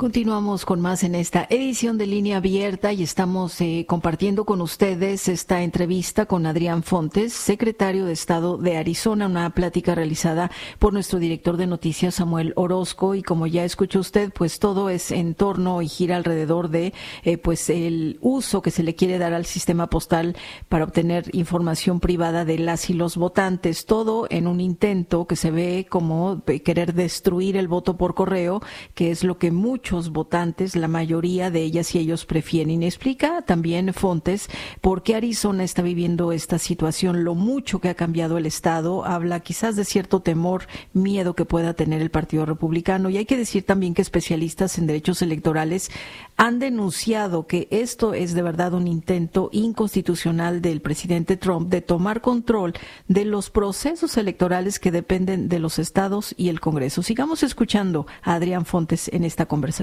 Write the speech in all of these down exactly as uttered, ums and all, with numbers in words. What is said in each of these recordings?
Continuamos con más en esta edición de Línea Abierta y estamos eh, compartiendo con ustedes esta entrevista con Adrián Fontes, secretario de Estado de Arizona, una plática realizada por nuestro director de noticias Samuel Orozco, y como ya escuchó usted, pues todo es en torno y gira alrededor de eh, pues el uso que se le quiere dar al sistema postal para obtener información privada de las y los votantes, todo en un intento que se ve como querer destruir el voto por correo, que es lo que muchos Muchos votantes, la mayoría de ellas y ellos prefieren. Y explica también Fontes por qué Arizona está viviendo esta situación, lo mucho que ha cambiado el estado. Habla quizás de cierto temor, miedo que pueda tener el Partido Republicano. Y hay que decir también que especialistas en derechos electorales han denunciado que esto es de verdad un intento inconstitucional del presidente Trump de tomar control de los procesos electorales que dependen de los estados y el Congreso. Sigamos escuchando a Adrián Fontes en esta conversación.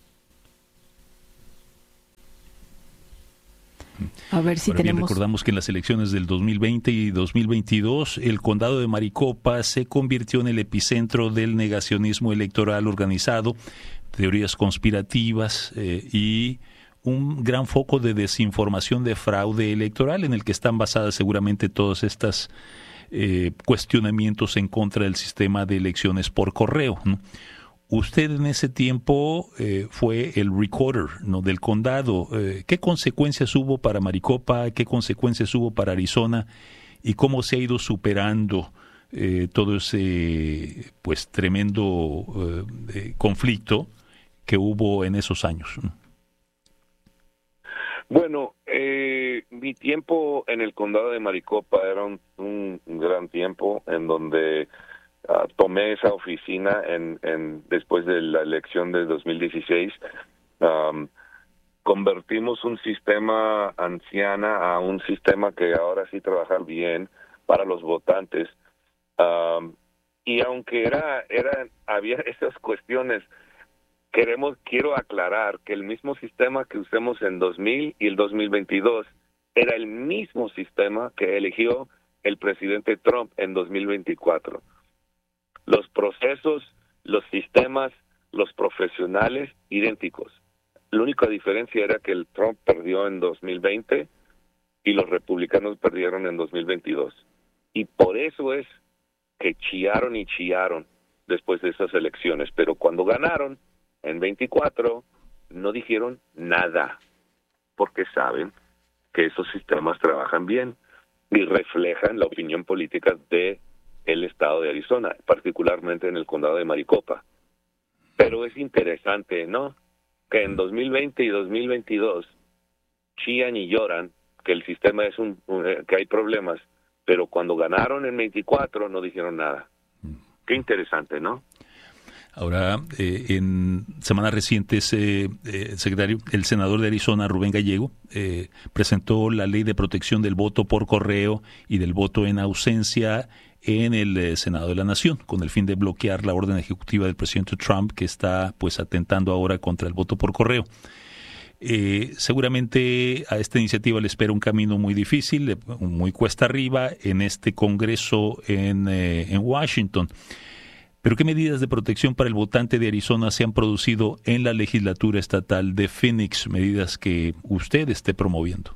A ver si Ahora tenemos... bien, recordamos que en las elecciones del dos mil veinte y dos mil veintidós, el condado de Maricopa se convirtió en el epicentro del negacionismo electoral organizado, teorías conspirativas eh, y un gran foco de desinformación, de fraude electoral, en el que están basadas seguramente todas estas eh, cuestionamientos en contra del sistema de elecciones por correo, ¿no? Usted en ese tiempo eh, fue el recorder, ¿no?, del condado. Eh, ¿Qué consecuencias hubo para Maricopa? ¿Qué consecuencias hubo para Arizona? ¿Y cómo se ha ido superando eh, todo ese pues tremendo eh, conflicto que hubo en esos años? Bueno, eh, mi tiempo en el condado de Maricopa era un, un gran tiempo en donde Uh, tomé esa oficina en, en después de la elección de dos mil dieciséis. Um, convertimos un sistema anciana a un sistema que ahora sí trabaja bien para los votantes. Um, y aunque era, era, había esas cuestiones, queremos, quiero aclarar que el mismo sistema que usamos en dos mil y el dos mil veintidós era el mismo sistema que eligió el presidente Trump en dos mil veinticuatro. Los procesos, los sistemas, los profesionales, idénticos. La única diferencia era que el Trump perdió en dos mil veinte y los republicanos perdieron en dos mil veintidós. Y por eso es que chillaron y chillaron después de esas elecciones. Pero cuando ganaron en veinticuatro, no dijeron nada, porque saben que esos sistemas trabajan bien y reflejan la opinión política de el estado de Arizona, particularmente en el condado de Maricopa. Pero es interesante, ¿no?, que en dos mil veinte y dos mil veintidós chillan y lloran que el sistema es un, que hay problemas, pero cuando ganaron en veinticuatro no dijeron nada. Qué interesante, ¿no? Ahora, eh, en semanas recientes, eh, eh, secretario, el senador de Arizona, Rubén Gallego, eh, presentó la ley de protección del voto por correo y del voto en ausencia en el eh, Senado de la Nación, con el fin de bloquear la orden ejecutiva del presidente Trump, que está pues atentando ahora contra el voto por correo. Eh, seguramente a esta iniciativa le espera un camino muy difícil, muy cuesta arriba en este Congreso en, eh, en Washington. Pero ¿qué medidas de protección para el votante de Arizona se han producido en la legislatura estatal de Phoenix? Medidas que usted esté promoviendo.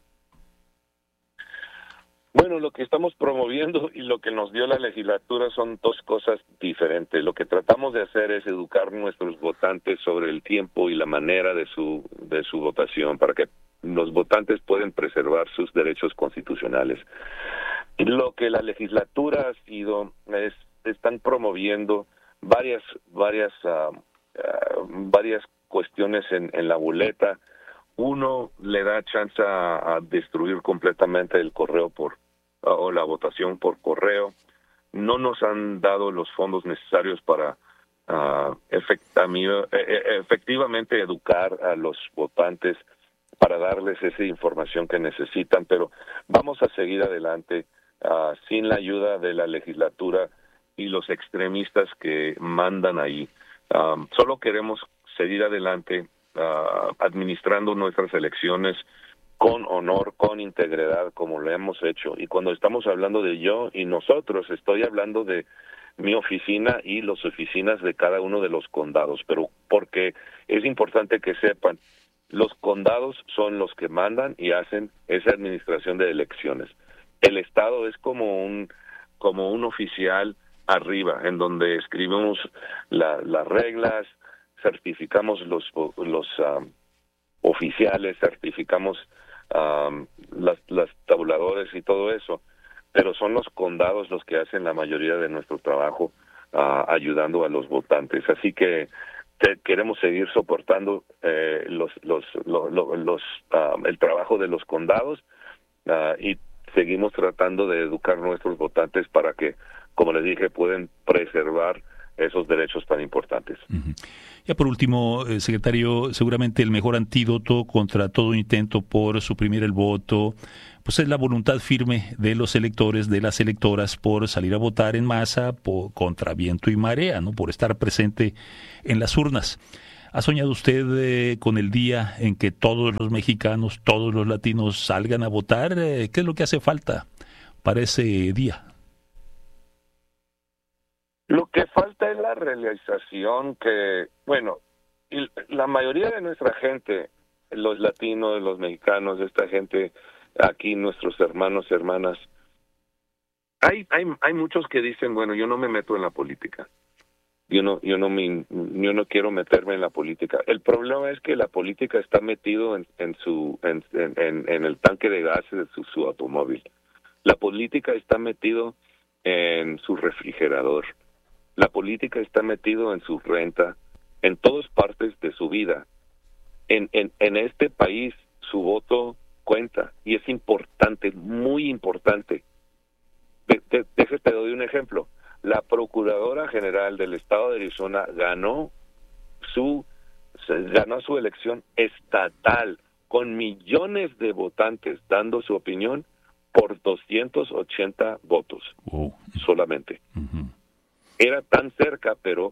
Bueno, lo que estamos promoviendo y lo que nos dio la legislatura son dos cosas diferentes. Lo que tratamos de hacer es educar a nuestros votantes sobre el tiempo y la manera de su de su votación para que los votantes puedan preservar sus derechos constitucionales. Y lo que la legislatura ha sido es están promoviendo varias varias uh, uh, varias cuestiones en, en la boleta. Uno le da chance a, a destruir completamente el correo por o la votación por correo. No nos han dado los fondos necesarios para uh, efectivamente educar a los votantes para darles esa información que necesitan, pero vamos a seguir adelante uh, sin la ayuda de la legislatura y los extremistas que mandan ahí. Um, solo queremos seguir adelante uh, administrando nuestras elecciones con honor, con integridad, como lo hemos hecho. Y cuando estamos hablando de yo y nosotros, estoy hablando de mi oficina y las oficinas de cada uno de los condados, pero porque es importante que sepan, los condados son los que mandan y hacen esa administración de elecciones. El Estado es como un como un oficial arriba, en donde escribimos la, las reglas, certificamos los los um, oficiales, certificamos um, las, las tabuladores y todo eso, pero son los condados los que hacen la mayoría de nuestro trabajo uh, ayudando a los votantes. Así que te, queremos seguir soportando eh, los los los, los, los um, el trabajo de los condados uh, y seguimos tratando de educar a nuestros votantes para que, como les dije, pueden preservar esos derechos tan importantes. Uh-huh. Ya por último, eh, secretario, seguramente el mejor antídoto contra todo intento por suprimir el voto, pues es la voluntad firme de los electores, de las electoras, por salir a votar en masa, por, contra viento y marea, ¿no? Por estar presente en las urnas. ¿Ha soñado usted eh, con el día en que todos los mexicanos, todos los latinos salgan a votar? Eh, ¿Qué es lo que hace falta para ese día? Lo que falta es la realización que, bueno, la mayoría de nuestra gente, los latinos, los mexicanos, esta gente aquí, nuestros hermanos, hermanas, hay hay hay muchos que dicen, bueno, yo no me meto en la política. Yo no, yo no me, yo no quiero meterme en la política. El problema es que la política está metido en, en su, en, en, en el tanque de gases de su, su automóvil. La política está metido en su refrigerador. La política está metido en su renta, en todas partes de su vida. En, en, en este país su voto cuenta y es importante, muy importante. De, de, déjate, te doy un ejemplo. La Procuradora General del Estado de Arizona ganó su ganó su elección estatal con millones de votantes dando su opinión por doscientos ochenta votos oh. solamente. Uh-huh. Era tan cerca, pero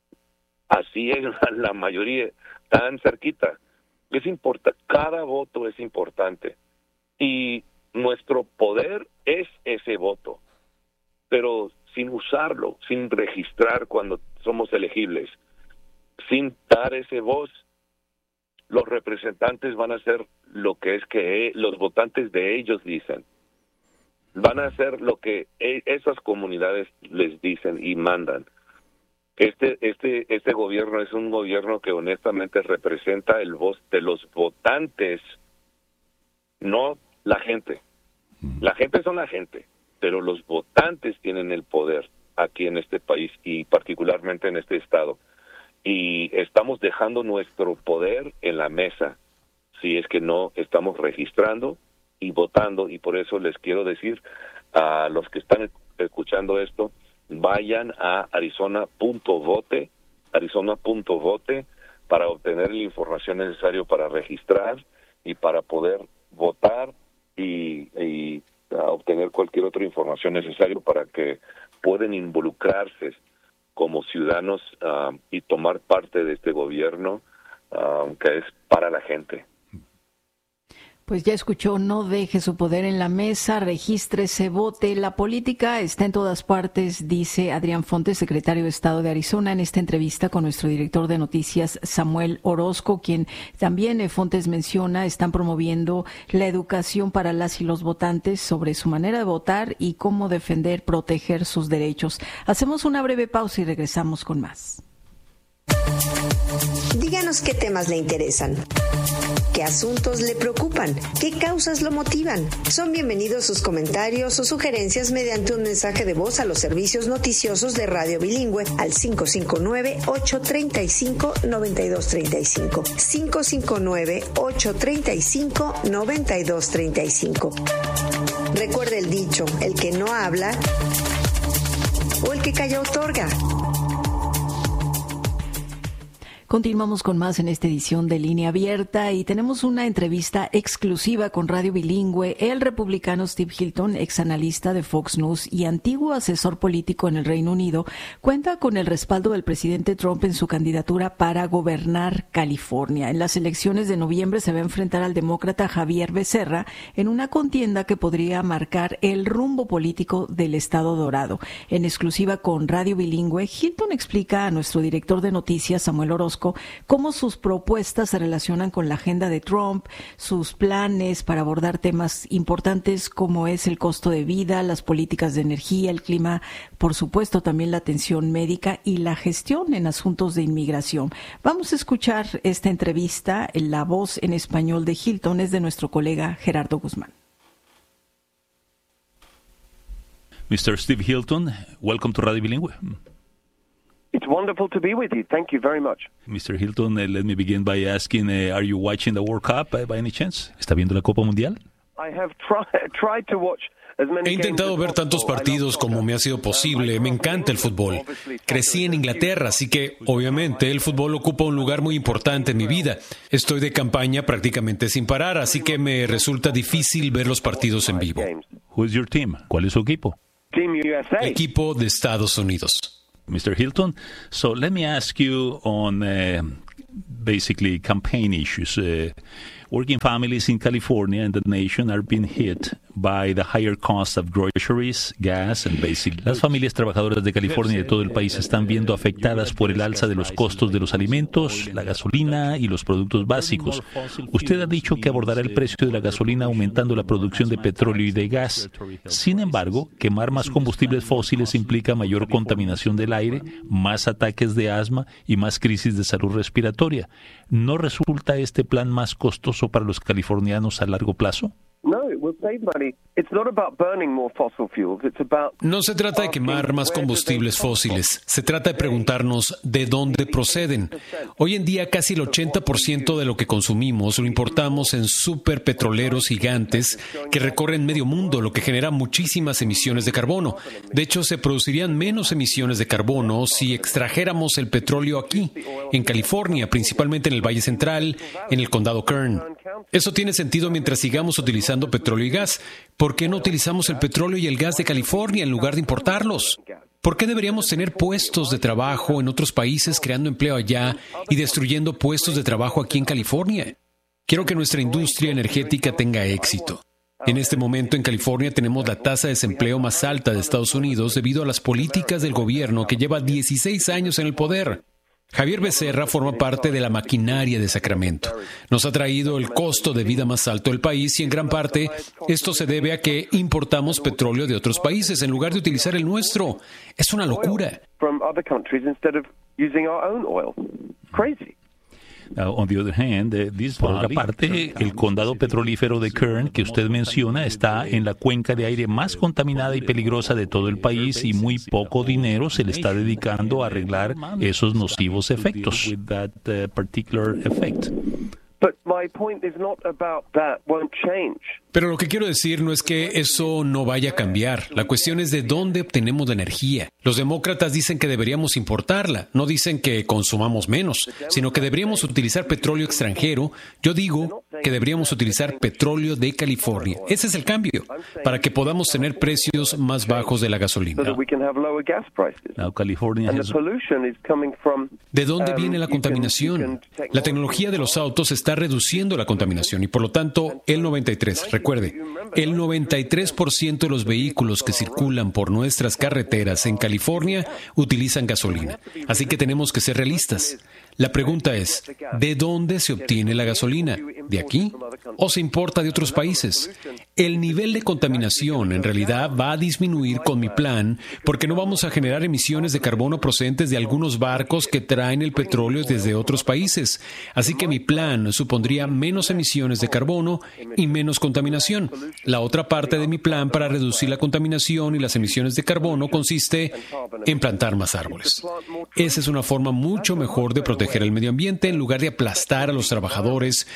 así es la mayoría, tan cerquita. Es importante, cada voto es importante y nuestro poder es ese voto, pero sin usarlo, sin registrar cuando somos elegibles, sin dar ese voz, los representantes van a hacer lo que es que los votantes de ellos dicen. Van a hacer lo que esas comunidades les dicen y mandan. Este este este gobierno es un gobierno que honestamente representa el voz de los votantes, no la gente. La gente son la gente, pero los votantes tienen el poder aquí en este país y particularmente en este estado. Y estamos dejando nuestro poder en la mesa si es que no estamos registrando y votando, y por eso les quiero decir a los que están escuchando esto, vayan a arizona punto vote, arizona punto vote para obtener la información necesaria para registrar y para poder votar y, y a obtener cualquier otra información necesaria para que puedan involucrarse como ciudadanos uh, y tomar parte de este gobierno uh, que es para la gente. Pues ya escuchó, no deje su poder en la mesa, regístrese, vote. La política está en todas partes, dice Adrián Fontes, secretario de Estado de Arizona, en esta entrevista con nuestro director de noticias, Samuel Orozco, quien también eh, Fontes menciona, están promoviendo la educación para las y los votantes sobre su manera de votar y cómo defender, proteger sus derechos. Hacemos una breve pausa y regresamos con más. Díganos qué temas le interesan. ¿Qué asuntos le preocupan? ¿Qué causas lo motivan? Son bienvenidos sus comentarios o sugerencias mediante un mensaje de voz a los servicios noticiosos de Radio Bilingüe al cinco cinco nueve, ocho tres cinco, nueve dos tres cinco. cinco cinco nueve, ocho tres cinco, nueve dos tres cinco. Recuerde el dicho, el que no habla o el que calla otorga. Continuamos con más en esta edición de Línea Abierta y tenemos una entrevista exclusiva con Radio Bilingüe. El republicano Steve Hilton, ex analista de Fox News y antiguo asesor político en el Reino Unido, cuenta con el respaldo del presidente Trump en su candidatura para gobernar California. En las elecciones de noviembre se va a enfrentar al demócrata Javier Becerra en una contienda que podría marcar el rumbo político del Estado Dorado. En exclusiva con Radio Bilingüe, Hilton explica a nuestro director de noticias, Samuel Orozco, cómo sus propuestas se relacionan con la agenda de Trump, sus planes para abordar temas importantes como es el costo de vida, las políticas de energía, el clima, por supuesto también la atención médica y la gestión en asuntos de inmigración. Vamos a escuchar esta entrevista. La voz en español de Hilton es de nuestro colega Gerardo Guzmán. mister Steve Hilton, welcome to Radio Bilingüe. It's wonderful to be with you. Thank you very much. mister Hilton, uh, let me begin by asking, uh, are you watching the World Cup uh, by any chance? ¿Está viendo la Copa Mundial? I have try, tried to watch as many He intentado ver tantos partidos como me ha sido posible. Me encanta el fútbol. Crecí en Inglaterra, así que, obviamente, el fútbol ocupa un lugar muy importante en mi vida. Estoy de campaña prácticamente sin parar, así que me resulta difícil ver los partidos en vivo. Who is your team? ¿Cuál es su equipo? Team U S A. Equipo de Estados Unidos. mister Hilton, so let me ask you on uh, basically campaign issues. Uh, working families in California and the nation are being hit by the higher cost of groceries, gas and basic. Las familias trabajadoras de California y de todo el país se están viendo afectadas por el alza de los costos de los alimentos, la gasolina y los productos básicos. Usted ha dicho que abordará el precio de la gasolina aumentando la producción de petróleo y de gas. Sin embargo, quemar más combustibles fósiles implica mayor contaminación del aire, más ataques de asma y más crisis de salud respiratoria. ¿No resulta este plan más costoso para los californianos a largo plazo? No se trata de quemar más combustibles fósiles, se trata de preguntarnos de dónde proceden. Hoy en día casi el ochenta por ciento de lo que consumimos lo importamos en superpetroleros gigantes que recorren medio mundo, lo que genera muchísimas emisiones de carbono. De hecho, se producirían menos emisiones de carbono si extrajéramos el petróleo aquí, en California, principalmente en el Valle Central, en el condado Kern. Eso tiene sentido mientras sigamos utilizando petróleo y gas. ¿Por qué no utilizamos el petróleo y el gas de California en lugar de importarlos? ¿Por qué deberíamos tener puestos de trabajo en otros países creando empleo allá y destruyendo puestos de trabajo aquí en California? Quiero que nuestra industria energética tenga éxito. En este momento en California tenemos la tasa de desempleo más alta de Estados Unidos debido a las políticas del gobierno que lleva dieciséis años en el poder. Javier Becerra forma parte de la maquinaria de Sacramento. Nos ha traído el costo de vida más alto del país y en gran parte esto se debe a que importamos petróleo de otros países en lugar de utilizar el nuestro. Es una locura. Uh, on the other hand, uh, this Por otra parte, el condado petrolífero de Kern, que usted menciona, está en la cuenca de aire más contaminada y peligrosa de todo el país y muy poco dinero se le está dedicando a arreglar esos nocivos efectos. Pero lo que quiero decir no es que eso no vaya a cambiar. La cuestión es de dónde obtenemos la energía. Los demócratas dicen que deberíamos importarla. No dicen que consumamos menos, sino que deberíamos utilizar petróleo extranjero. Yo digo que deberíamos utilizar petróleo de California. Ese es el cambio, para que podamos tener precios más bajos de la gasolina. Now, California has... ¿De dónde viene la contaminación? La tecnología de los autos está reduciendo la contaminación y por lo tanto el noventa y tres, recuerde, el noventa y tres por ciento de los vehículos que circulan por nuestras carreteras en California utilizan gasolina. Así que tenemos que ser realistas. La pregunta es, ¿de dónde se obtiene la gasolina? ¿De aquí? ¿O se importa de otros países? El nivel de contaminación en realidad va a disminuir con mi plan porque no vamos a generar emisiones de carbono procedentes de algunos barcos que traen el petróleo desde otros países. Así que mi plan supondría menos emisiones de carbono y menos contaminación. La otra parte de mi plan para reducir la contaminación y las emisiones de carbono consiste en plantar más árboles. Esa es una forma mucho mejor de proteger el medio ambiente en lugar de aplastar a los trabajadores y a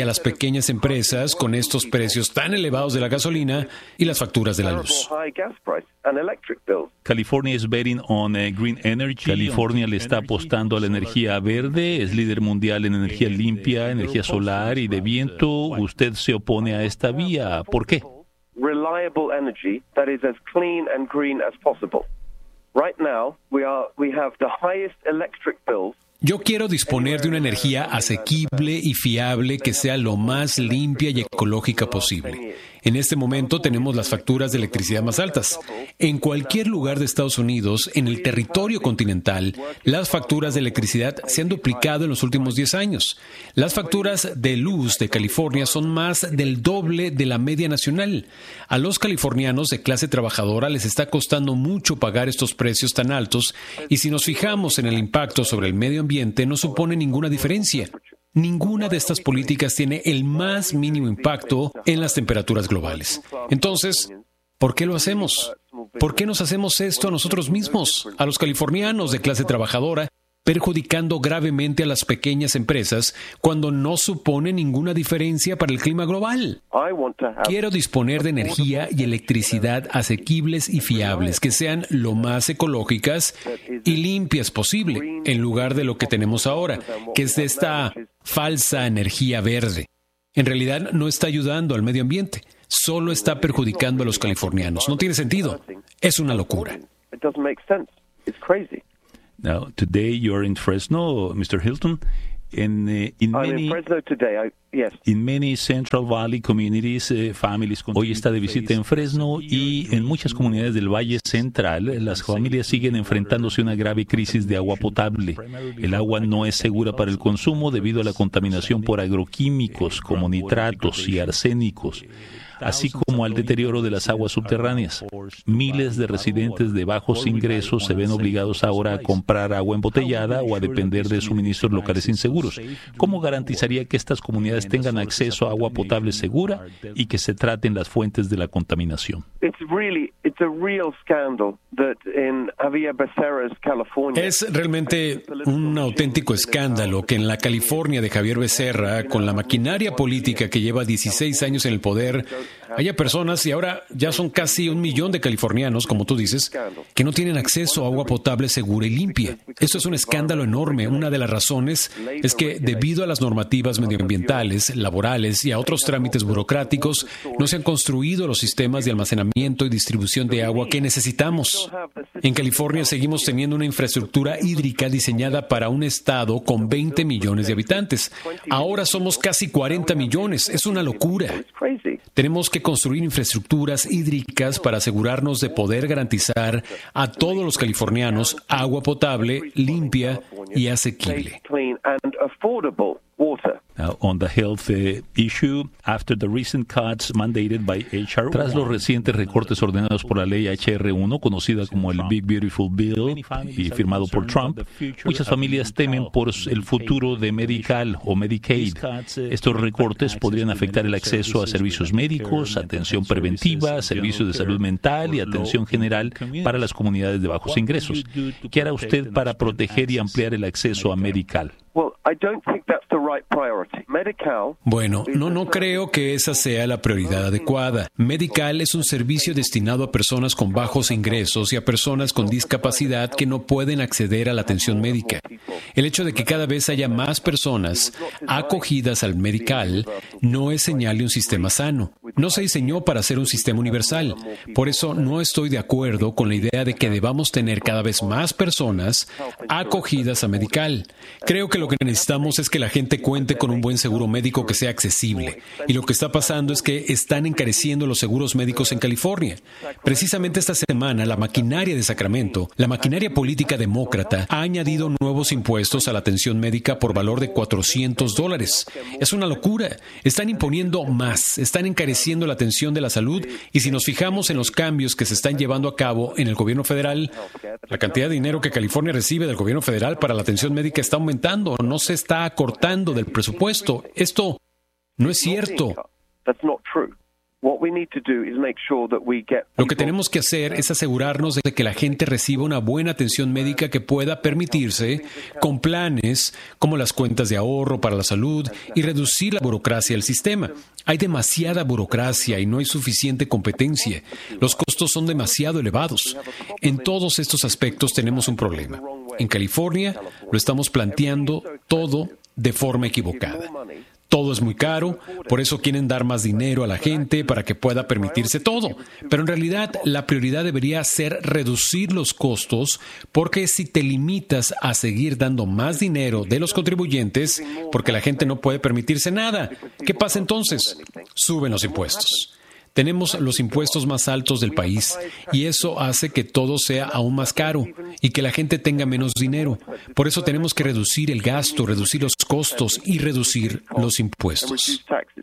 las pequeñas empresas con estos precios tan elevados de la gasolina y las facturas de la luz. California is betting on uh, green energy. California le está apostando a la energía verde, es líder mundial en energía limpia, energía solar y de viento. Usted se opone a esta vía. ¿Por qué? Reliable energy that is as clean and green as possible. Right now, we are we have the highest electric bills. Yo quiero disponer de una energía asequible y fiable que sea lo más limpia y ecológica posible. En este momento tenemos las facturas de electricidad más altas. En cualquier lugar de Estados Unidos, en el territorio continental, las facturas de electricidad se han duplicado en los últimos diez años. Las facturas de luz de California son más del doble de la media nacional. A los californianos de clase trabajadora les está costando mucho pagar estos precios tan altos y si nos fijamos en el impacto sobre el medio ambiente, no supone ninguna diferencia. Ninguna de estas políticas tiene el más mínimo impacto en las temperaturas globales. Entonces, ¿por qué lo hacemos? ¿Por qué nos hacemos esto a nosotros mismos, a los californianos de clase trabajadora, perjudicando gravemente a las pequeñas empresas cuando no supone ninguna diferencia para el clima global? Quiero disponer de energía y electricidad asequibles y fiables, que sean lo más ecológicas y limpias posible, en lugar de lo que tenemos ahora, que es de esta falsa energía verde. En realidad no está ayudando al medio ambiente, solo está perjudicando a los californianos. No tiene sentido. Es una locura. Now, today you're in Fresno, mister Hilton, and uh, in I'm many in Fresno today. I, yes. in many Central Valley communities, uh, families. Hoy está de visita en Fresno y en muchas comunidades del Valle Central, las familias siguen enfrentándose a una grave crisis de agua potable. El agua no es segura para el consumo debido a la contaminación por agroquímicos como nitratos y arsénicos, así como al deterioro de las aguas subterráneas. Miles de residentes de bajos ingresos se ven obligados ahora a comprar agua embotellada o a depender de suministros locales inseguros. ¿Cómo garantizaría que estas comunidades tengan acceso a agua potable segura y que se traten las fuentes de la contaminación? Es realmente un auténtico escándalo que en la California de Javier Becerra, con la maquinaria política que lleva dieciséis años en el poder, haya personas, y ahora ya son casi un millón de californianos, como tú dices, que no tienen acceso a agua potable segura y limpia. Esto es un escándalo enorme. Una de las razones es que, debido a las normativas medioambientales, laborales y a otros trámites burocráticos, no se han construido los sistemas de almacenamiento y distribución de agua que necesitamos. En California seguimos teniendo una infraestructura hídrica diseñada para un estado con veinte millones de habitantes. Ahora somos casi cuarenta millones. Es una locura. Tenemos que construir infraestructuras hídricas para asegurarnos de poder garantizar a todos los californianos agua potable, limpia y asequible. Now, on the health uh, issue, after the recent cuts mandated by H R Tras los recientes recortes ordenados por la ley H R uno, conocida como el Big Beautiful Bill y firmado por Trump, muchas familias temen por el futuro de Medical o Medicaid. Estos recortes podrían afectar el acceso a servicios médicos, atención preventiva, servicios de salud mental y atención general para las comunidades de bajos ingresos. ¿Qué hará usted para proteger y ampliar el acceso a Medical? Bueno, no, no creo que esa sea la prioridad adecuada. Medical es un servicio destinado a personas con bajos ingresos y a personas con discapacidad que no pueden acceder a la atención médica. El hecho de que cada vez haya más personas acogidas al Medical no es señal de un sistema sano. No se diseñó para ser un sistema universal. Por eso no estoy de acuerdo con la idea de que debamos tener cada vez más personas acogidas a Medical. Creo que lo que necesitamos es que la gente cuente con un buen seguro médico que sea accesible. Y lo que está pasando es que están encareciendo los seguros médicos en California. Precisamente esta semana, la maquinaria de Sacramento, la maquinaria política demócrata, ha añadido nuevos impuestos a la atención médica por valor de cuatrocientos dólares. Es una locura. Están imponiendo más, están encareciendo la atención de la salud y si nos fijamos en los cambios que se están llevando a cabo en el gobierno federal, la cantidad de dinero que California recibe del gobierno federal para la atención médica está aumentando, no se está acortando del presupuesto. Esto no es cierto. Lo que tenemos que hacer es asegurarnos de que la gente reciba una buena atención médica que pueda permitirse, con planes como las cuentas de ahorro para la salud y reducir la burocracia del sistema. Hay demasiada burocracia y no hay suficiente competencia. Los costos son demasiado elevados. En todos estos aspectos tenemos un problema. En California lo estamos planteando todo de forma equivocada. Todo es muy caro, por eso quieren dar más dinero a la gente para que pueda permitirse todo. Pero en realidad la prioridad debería ser reducir los costos, porque si te limitas a seguir dando más dinero de los contribuyentes, porque la gente no puede permitirse nada, ¿qué pasa entonces? Suben los impuestos. Tenemos los impuestos más altos del país y eso hace que todo sea aún más caro y que la gente tenga menos dinero. Por eso tenemos que reducir el gasto, reducir los costos y reducir los impuestos.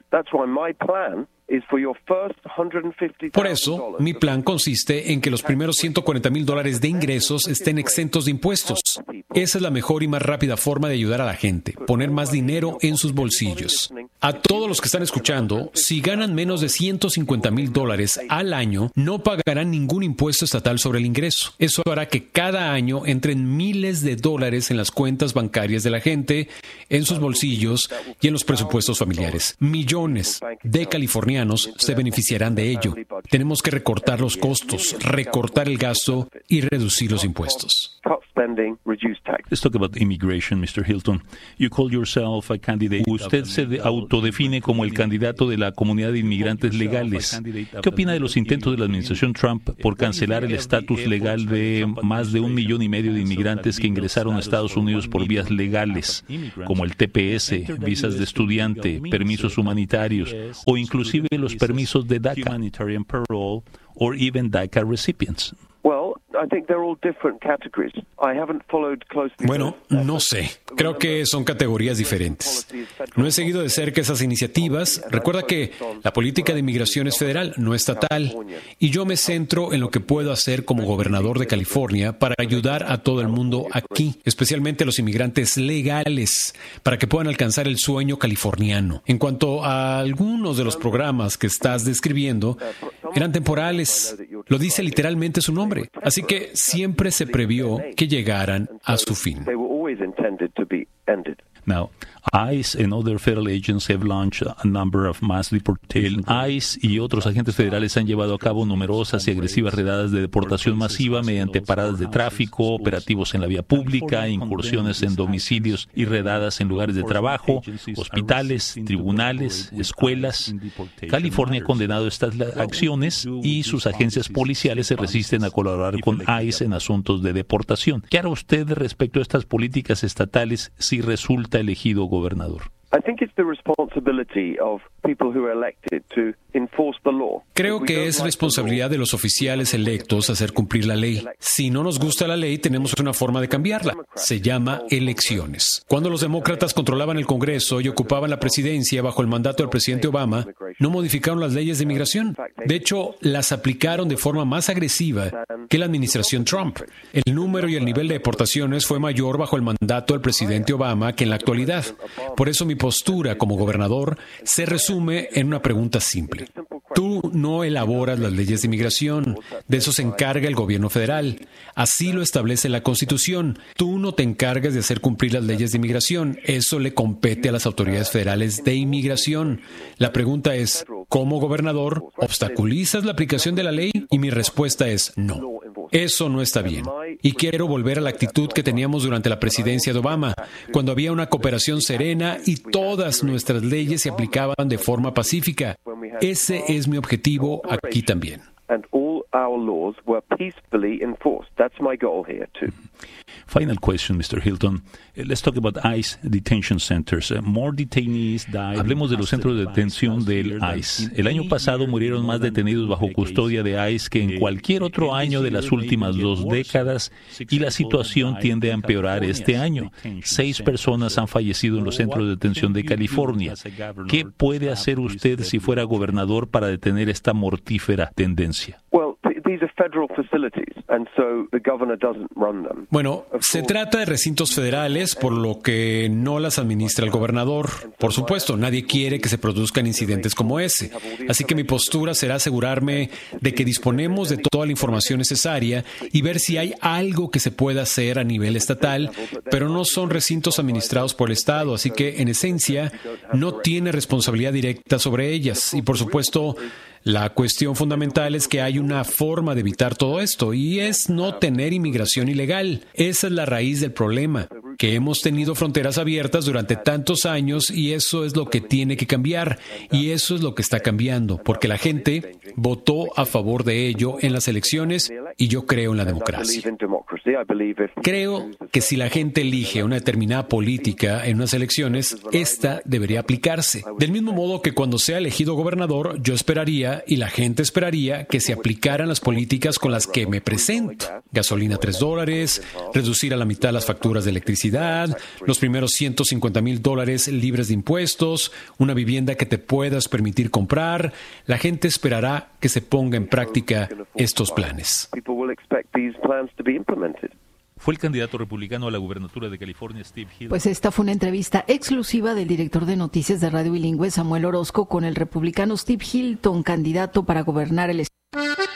Por eso, mi plan consiste en que los primeros ciento cuarenta mil dólares de ingresos estén exentos de impuestos. Esa es la mejor y más rápida forma de ayudar a la gente, poner más dinero en sus bolsillos. A todos los que están escuchando, si ganan menos de ciento cincuenta mil dólares al año, no pagarán ningún impuesto estatal sobre el ingreso. Eso hará que cada año entren miles de dólares en las cuentas bancarias de la gente, en sus bolsillos y en los presupuestos familiares. Millones de californianos se beneficiarán de ello. Tenemos que recortar los costos, recortar el gasto y reducir los impuestos. Let's talk about immigration, mister Hilton. You call yourself a candidate. Usted se autodefine como el candidato de la comunidad de inmigrantes legales. ¿Qué opina de los intentos de la administración Trump por cancelar el estatus legal de más de un millón y medio de inmigrantes que ingresaron a Estados Unidos por vías legales, como el T P S, visas de estudiante, permisos humanitarios o inclusive los permisos de DACA, humanitarian parole, or even DACA recipients? Bueno, no sé. Creo que son categorías diferentes. No he seguido de cerca esas iniciativas. Recuerda que la política de inmigración es federal, no estatal. Y yo me centro en lo que puedo hacer como gobernador de California para ayudar a todo el mundo aquí, especialmente a los inmigrantes legales, para que puedan alcanzar el sueño californiano. En cuanto a algunos de los programas que estás describiendo, eran temporales. Lo dice literalmente su nombre. Así que siempre se previó que llegaran a su fin. Now, ICE and other federal agents have launched a number of mass deportations. El ICE y otros agentes federales han llevado a cabo numerosas y agresivas redadas de deportación masiva mediante paradas de tráfico, operativos en la vía pública, incursiones en domicilios y redadas en lugares de trabajo, hospitales, tribunales, escuelas. California ha condenado estas acciones y sus agencias policiales se resisten a colaborar con ICE en asuntos de deportación. ¿Qué hará usted respecto a estas políticas estatales si resulta elegido gobernador? Creo que es responsabilidad de los oficiales electos hacer cumplir la ley. Si no nos gusta la ley, tenemos una forma de cambiarla. Se llama elecciones. Cuando los demócratas controlaban el Congreso y ocupaban la presidencia bajo el mandato del presidente Obama, no modificaron las leyes de inmigración. De hecho, las aplicaron de forma más agresiva que la administración Trump. El número y el nivel de deportaciones fue mayor bajo el mandato del presidente Obama que en la actualidad. Por eso mi postura como gobernador se resume en una pregunta simple. Tú no elaboras las leyes de inmigración, de eso se encarga el gobierno federal. Así lo establece la Constitución. Tú no te encargas de hacer cumplir las leyes de inmigración, eso le compete a las autoridades federales de inmigración. La pregunta es, ¿como gobernador obstaculizas la aplicación de la ley? Y mi respuesta es no. Eso no está bien. Y quiero volver a la actitud que teníamos durante la presidencia de Obama, cuando había una cooperación serena y todas nuestras leyes se aplicaban de forma pacífica. Ese es mi objetivo aquí también. Final question, mister Hilton. Uh, let's talk about ICE detention centers. Uh, more detainees died. Hablemos de los centros de detención del ICE. El año pasado murieron más detenidos bajo custodia de ICE que en cualquier otro año de las últimas dos décadas y la situación tiende a empeorar este año. Seis personas han fallecido en los centros de detención de California. ¿Qué puede hacer usted si fuera gobernador para detener esta mortífera tendencia? Bueno, se trata de recintos federales, por lo que no las administra el gobernador. Por supuesto, nadie quiere que se produzcan incidentes como ese. Así que mi postura será asegurarme de que disponemos de toda la información necesaria y ver si hay algo que se pueda hacer a nivel estatal, pero no son recintos administrados por el Estado, así que en esencia no tiene responsabilidad directa sobre ellas. Y por supuesto, la cuestión fundamental es que hay una forma de evitar todo esto, y es no tener inmigración ilegal. Esa es la raíz del problema, que hemos tenido fronteras abiertas durante tantos años, y eso es lo que tiene que cambiar, y eso es lo que está cambiando, porque la gente votó a favor de ello en las elecciones, y yo creo en la democracia. Creo que si la gente elige una determinada política en unas elecciones, esta debería aplicarse. Del mismo modo que cuando sea elegido gobernador, yo esperaría y la gente esperaría que se aplicaran las políticas con las que me presento. Gasolina tres dólares, reducir a la mitad las facturas de electricidad, los primeros ciento cincuenta mil dólares libres de impuestos, una vivienda que te puedas permitir comprar. La gente esperará que se ponga en práctica estos planes. Fue el candidato republicano a la gubernatura de California, Steve Hill. Pues esta fue una entrevista exclusiva del director de noticias de Radio Bilingüe, Samuel Orozco, con el republicano Steve Hilton, candidato para gobernar el estado.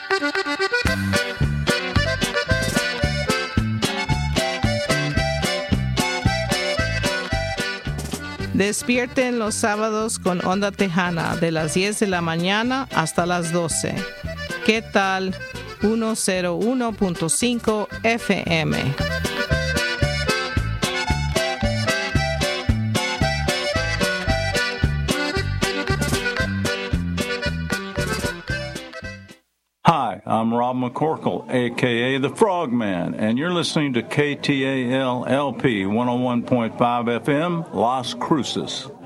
Despierten los sábados con Onda Tejana de las diez de la mañana hasta las doce. ¿Qué tal? ciento uno punto cinco F M. Hi, I'm Rob McCorkle, a k a. The Frogman, and you're listening to K T A L L P one oh one point five F M, Las Cruces.